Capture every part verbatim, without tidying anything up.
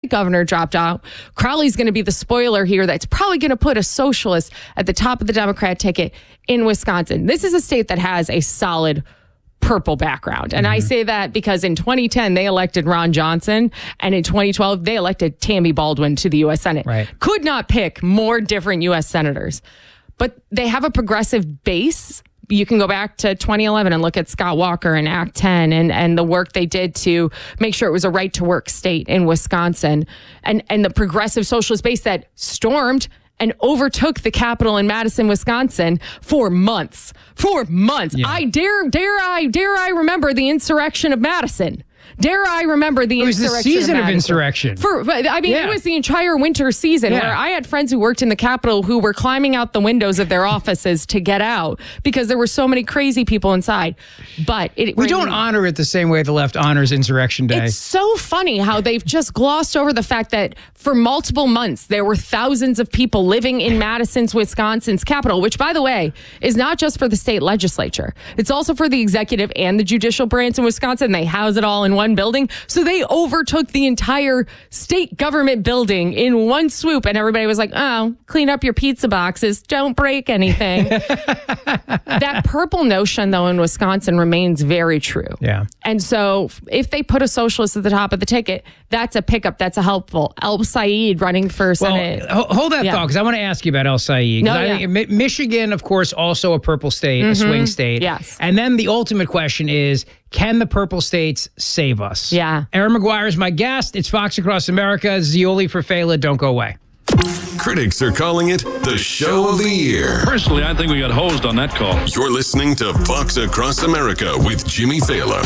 governor dropped out. Crowley's going to be the spoiler here that's probably going to put a socialist at the top of the Democrat ticket in Wisconsin. This is a state that has a solid purple background. And mm-hmm. I say that because in twenty ten, they elected Ron Johnson. And in twenty twelve, they elected Tammy Baldwin to the U S Senate. Right. Could not pick more different U S senators. But they have a progressive base. You can go back to twenty eleven and look at Scott Walker and Act ten and, and the work they did to make sure it was a right to work state in Wisconsin. And, and the progressive socialist base that stormed and overtook the Capitol in Madison, Wisconsin for months. For months. Yeah. I dare, dare I, dare I remember the insurrection of Madison. Dare I remember the it was insurrection? The season of, of insurrection. For, I mean, yeah. it was the entire winter season yeah. where I had friends who worked in the Capitol who were climbing out the windows of their offices to get out because there were so many crazy people inside. But it, we don't honor it the same way the left honors Insurrection Day. It's so funny how they've just glossed over the fact that for multiple months there were thousands of people living in Madison's, Wisconsin's Capitol, which, by the way, is not just for the state legislature. It's also for the executive and the judicial branch in Wisconsin. They house it all in one building. So they overtook the entire state government building in one swoop. And everybody was like, oh, clean up your pizza boxes. Don't break anything. That purple notion, though, in Wisconsin remains very true. Yeah. And so if they put a socialist at the top of the ticket, that's a pickup. That's a helpful. El Said running for Senate. Well, hold that yeah. thought, because I want to ask you about El Said. No, I yeah. think Michigan, of course, also a purple state, mm-hmm. a swing state. Yes. And then the ultimate question is, can the purple states save us? Yeah. Aaron McGuire is my guest. It's Fox Across America. Zioli for Fela. Don't go away. Critics are calling it the show of the year. Personally, I think we got hosed on that call. You're listening to Fox Across America with Jimmy Fela.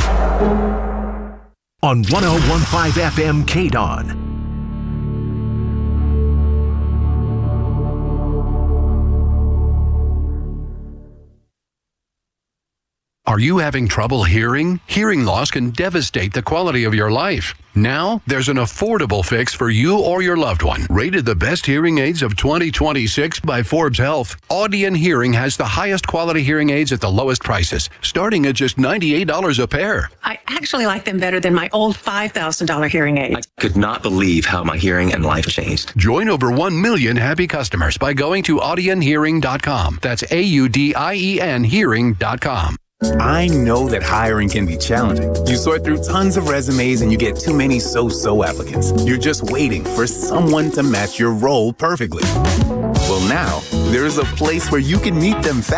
On one oh one point five F M K D O N. Are you having trouble hearing? Hearing loss can devastate the quality of your life. Now, there's an affordable fix for you or your loved one. Rated the best hearing aids of twenty twenty-six by Forbes Health, Audion Hearing has the highest quality hearing aids at the lowest prices, starting at just ninety-eight dollars a pair. I actually like them better than my old five thousand dollars hearing aids. I could not believe how my hearing and life changed. Join over one million happy customers by going to audion hearing dot com. That's A U D I E N hearing dot com. I know that hiring can be challenging. You sort through tons of resumes and you get too many so-so applicants. You're just waiting for someone to match your role perfectly. Well, now, there's a place where you can meet them fast.